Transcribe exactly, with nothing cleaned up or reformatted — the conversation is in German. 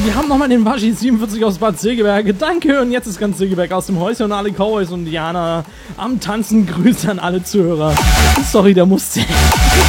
wir haben nochmal den Waschi siebenundvierzig aus Bad Segeberg. Danke, und jetzt ist ganz Segeberg aus dem Häuschen und alle Cowboys und Diana am Tanzen. Grüße an alle Zuhörer. Sorry, der musste.